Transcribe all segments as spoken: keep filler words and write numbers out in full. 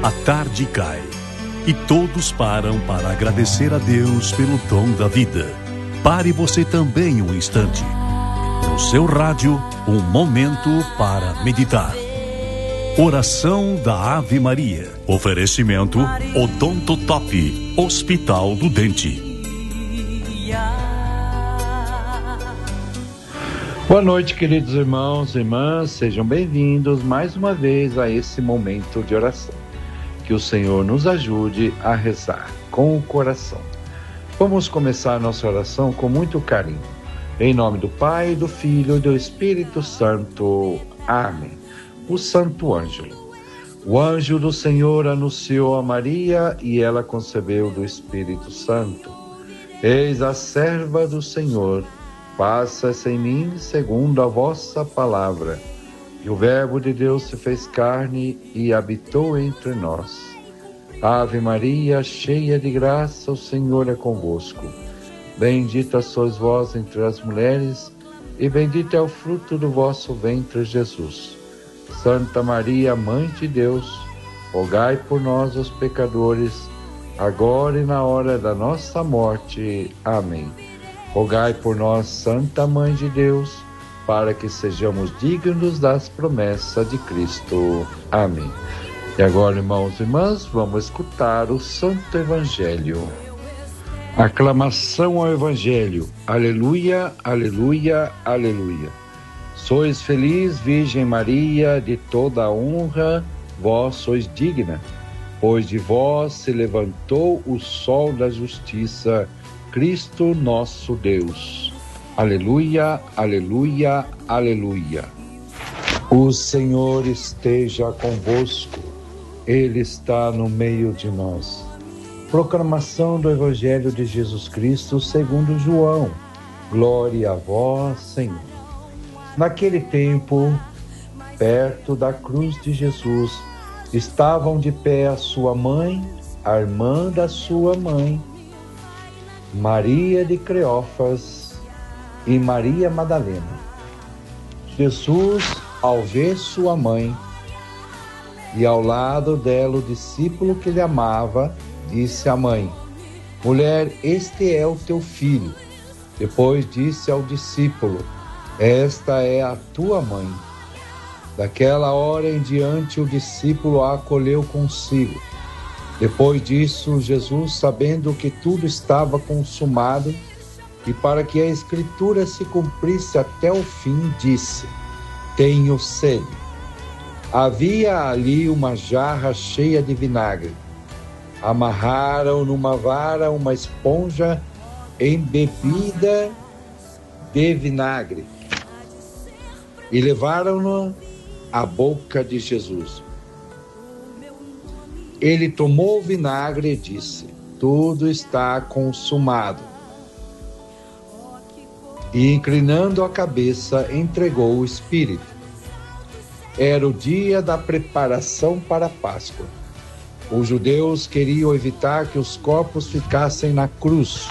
A tarde cai e todos param para agradecer a Deus pelo dom da vida. Pare você também um instante. No seu rádio, um momento para meditar. Oração da Ave Maria. Oferecimento Odonto Top, Hospital do Dente. Boa noite, queridos irmãos e irmãs, sejam bem-vindos mais uma vez a esse momento de oração. Que o Senhor nos ajude a rezar com o coração. Vamos começar nossa oração com muito carinho. Em nome do Pai, do Filho e do Espírito Santo. Amém. O Santo Ângelo. O anjo do Senhor anunciou a Maria e ela concebeu do Espírito Santo. Eis a serva do Senhor. Faça-se em mim segundo a vossa palavra. E o Verbo de Deus se fez carne e habitou entre nós. Ave Maria, cheia de graça, o Senhor é convosco. Bendita sois vós entre as mulheres, e bendito é o fruto do vosso ventre, Jesus. Santa Maria, Mãe de Deus, rogai por nós, os pecadores, agora e na hora da nossa morte. Amém. Rogai por nós, Santa Mãe de Deus, para que sejamos dignos das promessas de Cristo. Amém. E agora, irmãos e irmãs, vamos escutar o Santo Evangelho. Aclamação ao Evangelho. Aleluia, aleluia, aleluia. Sois feliz, Virgem Maria, de toda a honra, vós sois digna, pois de vós se levantou o sol da justiça, Cristo nosso Deus. Aleluia, aleluia, aleluia. O Senhor esteja convosco, Ele está no meio de nós. Proclamação do Evangelho de Jesus Cristo segundo João. Glória a vós, Senhor. Naquele tempo, perto da cruz de Jesus, estavam de pé a sua mãe, a irmã da sua mãe, Maria de Cleófas e Maria Madalena. Jesus, ao ver sua mãe e ao lado dela o discípulo que lhe amava, disse à mãe: Mulher, este é o teu filho. Depois disse ao discípulo: Esta é a tua mãe. Daquela hora em diante o discípulo a acolheu consigo. Depois disso, Jesus, sabendo que tudo estava consumado e para que a Escritura se cumprisse até o fim, disse: Tenho sede. Havia ali uma jarra cheia de vinagre. Amarraram numa vara uma esponja embebida de vinagre e levaram-no à boca de Jesus. Ele tomou o vinagre e disse: Tudo está consumado. E, inclinando a cabeça, entregou o Espírito. Era o dia da preparação para a Páscoa. Os judeus queriam evitar que os corpos ficassem na cruz.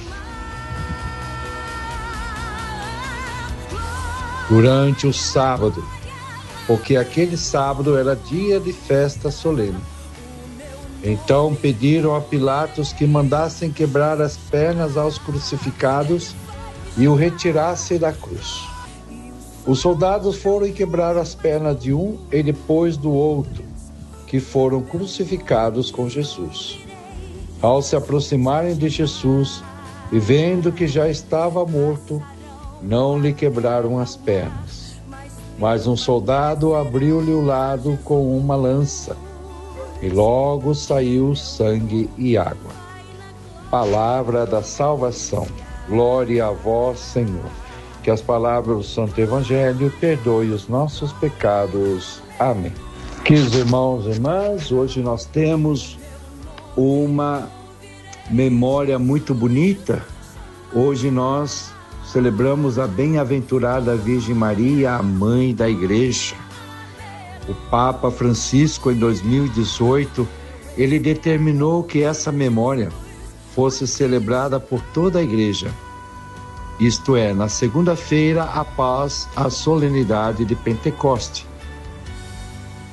Durante o sábado, porque aquele sábado era dia de festa solene. Então pediram a Pilatos que mandassem quebrar as pernas aos crucificados e o retirassem da cruz. Os soldados foram e quebraram as pernas de um e depois do outro, que foram crucificados com Jesus. Ao se aproximarem de Jesus e vendo que já estava morto, não lhe quebraram as pernas. Mas um soldado abriu-lhe o lado com uma lança, e logo saiu sangue e água. Palavra da salvação. Glória a vós, Senhor. Que as palavras do Santo Evangelho perdoem os nossos pecados. Amém. Queridos irmãos e irmãs, hoje nós temos uma memória muito bonita. Hoje nós celebramos a bem-aventurada Virgem Maria, a mãe da Igreja. O Papa Francisco, em dois mil e dezoito, ele determinou que essa memória fosse celebrada por toda a Igreja. Isto é, na segunda-feira após a solenidade de Pentecoste.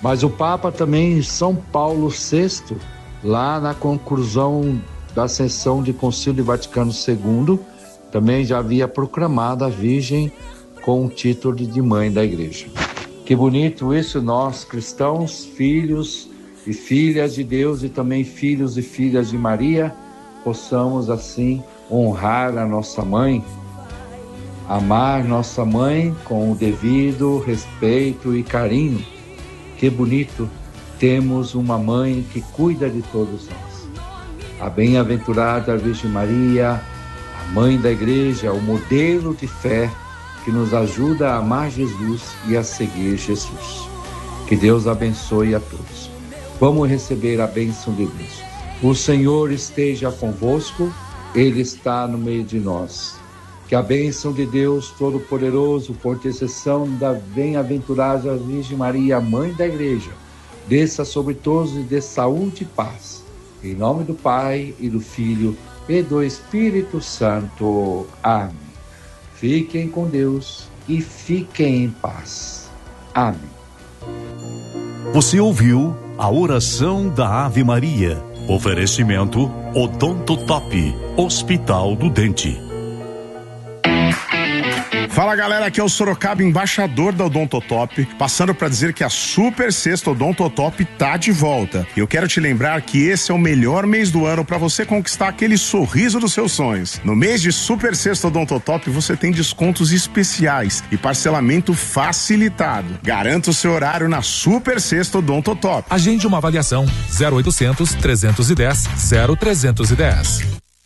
Mas o Papa também, São Paulo sexto, lá na conclusão da sessão de Concílio Vaticano segundo, também já havia proclamado a Virgem com o título de Mãe da Igreja. Que bonito isso, nós cristãos, filhos e filhas de Deus e também filhos e filhas de Maria, possamos assim honrar a nossa mãe, amar nossa mãe com o devido respeito e carinho. Que bonito, temos uma mãe que cuida de todos nós. A bem-aventurada Virgem Maria, a mãe da Igreja, o modelo de fé que nos ajuda a amar Jesus e a seguir Jesus. Que Deus abençoe a todos. Vamos receber a bênção de Deus. O Senhor esteja convosco, Ele está no meio de nós. Que a bênção de Deus Todo-Poderoso, por intercessão da bem-aventurada Virgem Maria, Mãe da Igreja, desça sobre todos e dê saúde e paz. Em nome do Pai, e do Filho, e do Espírito Santo. Amém. Fiquem com Deus e fiquem em paz. Amém. Você ouviu a oração da Ave Maria. Oferecimento Odontotop, Hospital do Dente. Fala galera, aqui é o Sorocaba, embaixador da Odontotop, passando para dizer que a Super Sexta Odontotop tá de volta. Eu quero te lembrar que esse é o melhor mês do ano para você conquistar aquele sorriso dos seus sonhos. No mês de Super Sexta Odontotop você tem descontos especiais e parcelamento facilitado. Garanta o seu horário na Super Sexta Odontotop. Agende uma avaliação zero oitocentos, trezentos e dez, zero trezentos e dez.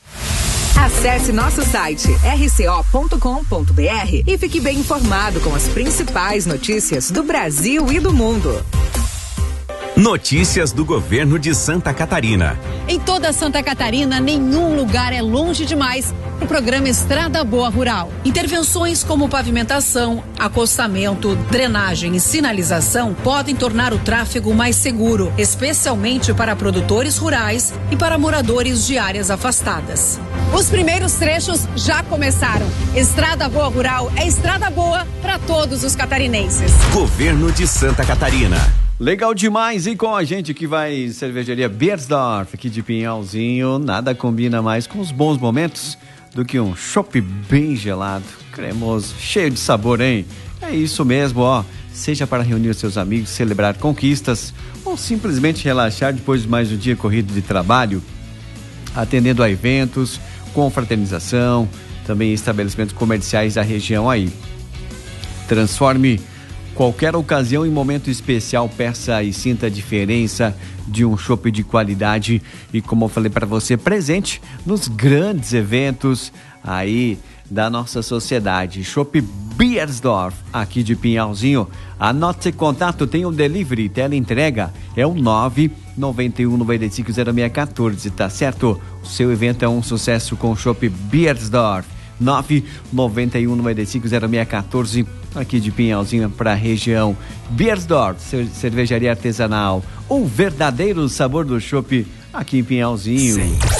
Acesse nosso site r c o ponto com ponto b r e fique bem informado com as principais notícias do Brasil e do mundo. Notícias do governo de Santa Catarina. Em toda Santa Catarina, nenhum lugar é longe demais para o programa Estrada Boa Rural. Intervenções como pavimentação, acostamento, drenagem e sinalização podem tornar o tráfego mais seguro, especialmente para produtores rurais e para moradores de áreas afastadas. Os primeiros trechos já começaram. Estrada Boa Rural é estrada boa para todos os catarinenses. Governo de Santa Catarina. Legal demais, e com a gente que vai cervejaria Beiersdorf, aqui de Pinhalzinho, nada combina mais com os bons momentos do que um chopp bem gelado, cremoso, cheio de sabor, hein? É isso mesmo, ó, seja para reunir seus amigos, celebrar conquistas ou simplesmente relaxar depois de mais um dia corrido de trabalho, atendendo a eventos, confraternização, também estabelecimentos comerciais da região aí. Transforme qualquer ocasião em momento especial, peça e sinta a diferença de um chopp de qualidade e, como eu falei para você, presente nos grandes eventos aí da nossa sociedade. Chopp Beiersdorf, aqui de Pinhalzinho. Anote esse contato, tem o delivery, teleentrega, é o nove nove um nove cinco zero seis um quatro, tá certo? O seu evento é um sucesso com o Chopp Beiersdorf. nove nove um nove cinco zero seis um quatro, aqui de Pinhalzinho para a região. Beiersdorf, cervejaria artesanal, o verdadeiro sabor do chopp aqui em Pinhalzinho.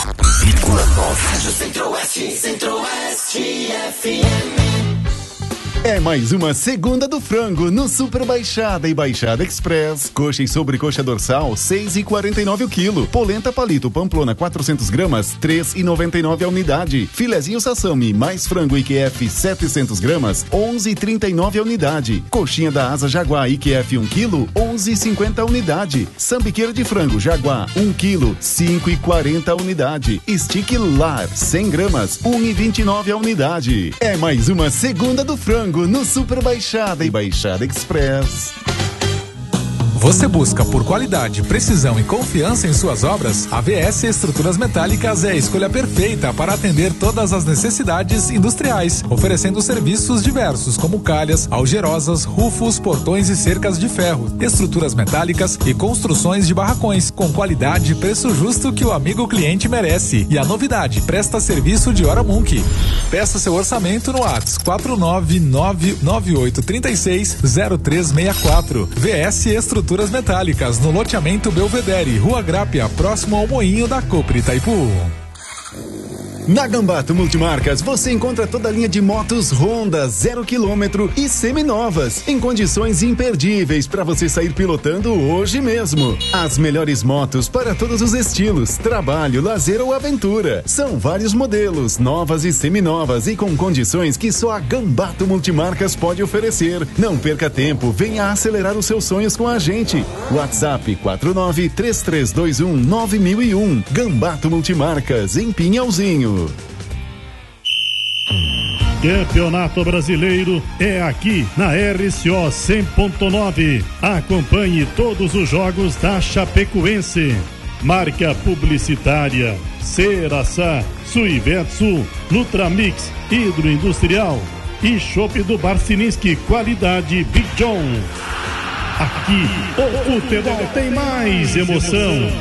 Centro-Oeste, Centro-Oeste F M. É mais uma segunda do frango no Super Baixada e Baixada Express. Coxa e sobrecoxa dorsal, seis e quarenta e nove o quilo. Polenta palito Pamplona quatrocentos gramas, três e noventa e nove a unidade. Filezinho Sassami mais frango I Q F setecentos gramas, onze e trinta e nove a unidade. Coxinha da asa Jaguar I Q F um quilo, onze e cinquenta a unidade. Sambiqueira de frango Jaguar um quilo, cinco e quarenta a unidade. Stick Lar cem gramas, um e vinte e nove a unidade. É mais uma segunda do frango no Super Baixada e Baixada Express. Você busca por qualidade, precisão e confiança em suas obras? A V S Estruturas Metálicas é a escolha perfeita para atender todas as necessidades industriais, oferecendo serviços diversos como calhas, algerosas, rufos, portões e cercas de ferro, estruturas metálicas e construções de barracões, com qualidade e preço justo que o amigo cliente merece. E a novidade, presta serviço de hora Munk. Peça seu orçamento no WhatsApp quatro nove nove nove oito três seis zero três seis quatro. V S Estruturas Metálicas, no loteamento Belvedere, Rua Grápia, próximo ao Moinho da Copre Itaipu. Na Gambato Multimarcas você encontra toda a linha de motos Honda, zero quilômetro e seminovas, em condições imperdíveis para você sair pilotando hoje mesmo. As melhores motos para todos os estilos, trabalho, lazer ou aventura. São vários modelos, novas e seminovas e com condições que só a Gambato Multimarcas pode oferecer. Não perca tempo, venha acelerar os seus sonhos com a gente. WhatsApp quatro nove três três dois um nove mil e um. Gambato Multimarcas, em Pinhalzinho. Campeonato Brasileiro é aqui na R C O cem ponto nove. Acompanhe todos os jogos da Chapecoense. Marca publicitária Ceraçá, Suivetsu, Nutramix, Hidroindustrial e Chopp do Barciniski, qualidade Big John. Aqui o futebol tem mais emoção.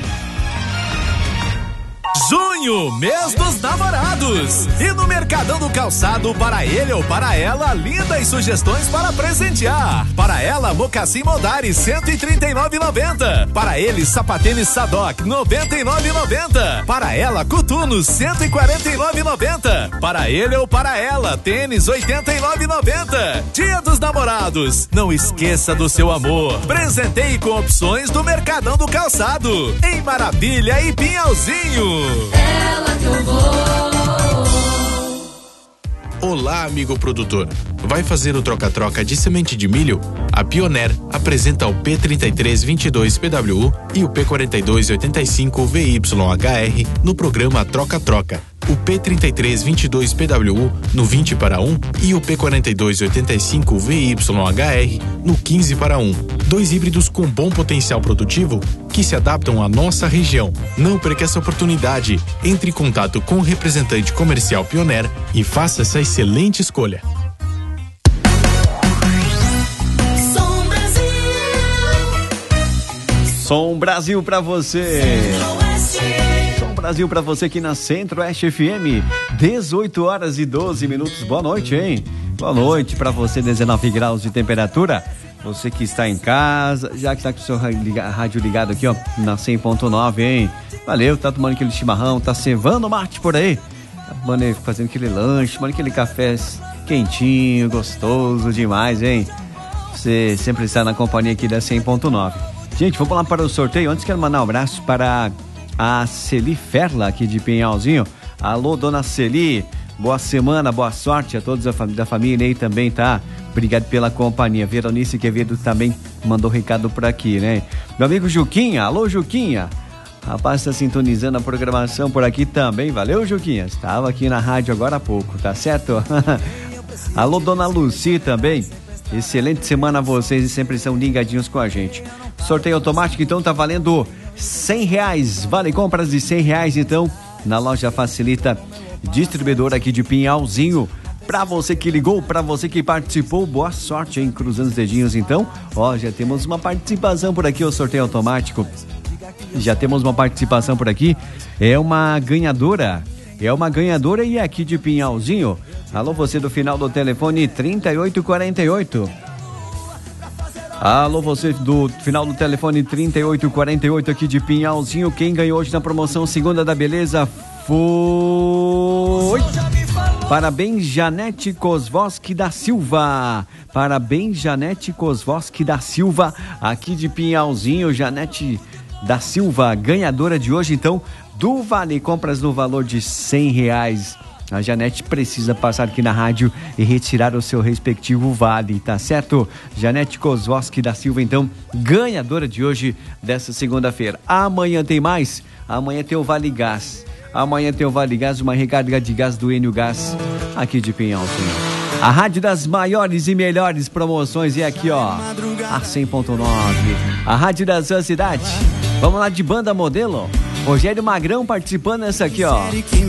Junho, mês dos namorados. E no Mercadão do Calçado, para ele ou para ela, lindas sugestões para presentear. Para ela, mocassim Modari, cento e trinta e nove reais e noventa centavos. Para ele, sapatênis Sadoc, noventa e nove reais e noventa centavos. Para ela, coturnos, cento e quarenta e nove reais e noventa centavos. Para ele ou para ela, tênis, oitenta e nove reais e noventa centavos. Dia dos namorados. Não esqueça do seu amor. Presenteie com opções do Mercadão do Calçado. Em Maravilha e Pinhalzinho. Ela que eu vou. Olá, amigo produtor. Vai fazer o troca-troca de semente de milho? A Pioneer apresenta o P trinta e três vinte e dois P W U e o P quarenta e dois oitenta e cinco V Y H R no programa Troca-Troca. O P trinta e três vinte e dois P W U no vinte para um e o P quarenta e dois oitenta e cinco V Y H R no quinze para um. Dois híbridos com bom potencial produtivo que se adaptam à nossa região. Não perca essa oportunidade. Entre em contato com o representante comercial Pioneer e faça essa excelente escolha. Som Brasil, Som Brasil pra você. Som Brasil pra você aqui na Centro-Oeste F M. dezoito horas e doze minutos. Boa noite, hein? Boa noite pra você, dezenove graus de temperatura. Você que está em casa, já que está com o seu rádio ligado aqui, ó, na cem ponto nove, hein? Valeu, tá tomando aquele chimarrão, tá cevando mate por aí. Tá tomando, fazendo aquele lanche, tomando aquele café quentinho, gostoso demais, hein? Você sempre está na companhia aqui da cem ponto nove. Gente, vamos lá para o sorteio. Antes quero mandar um abraço para a Celi Ferla, aqui de Pinhalzinho. Alô, dona Celi. Boa semana, boa sorte a todos da família aí também, tá? Obrigado pela companhia. Veronice Quevedo também mandou recado por aqui, né? Meu amigo Juquinha, alô Juquinha. Rapaz, tá sintonizando a programação por aqui também. Valeu, Juquinha. Estava aqui na rádio agora há pouco, tá certo? Alô, dona Luci também. Excelente semana a vocês e sempre são ligadinhos com a gente. Sorteio automático, então, tá valendo cem reais. Vale compras de cem reais, então, na loja Facilita, distribuidora aqui de Pinhalzinho. Pra você que ligou, pra você que participou, boa sorte, hein? Cruzando os dedinhos, então. Ó, já temos uma participação por aqui, o sorteio automático. Já temos uma participação por aqui. É uma ganhadora. É uma ganhadora e é aqui de Pinhalzinho. Alô, você do final do telefone trinta e oito quarenta e oito. Alô, você do final do telefone trinta e oito quarenta e oito aqui de Pinhalzinho. Quem ganhou hoje na promoção Segunda da Beleza foi... Parabéns, Janete Kozvoski da Silva. Parabéns, Janete Kozvoski da Silva, aqui de Pinhalzinho. Janete da Silva, ganhadora de hoje, então, do Vale Compras no valor de cem reais. A Janete precisa passar aqui na rádio e retirar o seu respectivo vale, tá certo? Janete Kozvoski da Silva, então, ganhadora de hoje, dessa segunda-feira. Amanhã tem mais? Amanhã tem o Vale Gás. Amanhã tem o Vale Gás, uma recarga de gás do Enio Gás, aqui de Pinhalzinho. A rádio das maiores e melhores promoções é aqui, ó, a cem ponto nove. A rádio da sua cidade. Vamos lá de banda modelo. Rogério Magrão participando nessa aqui, ó.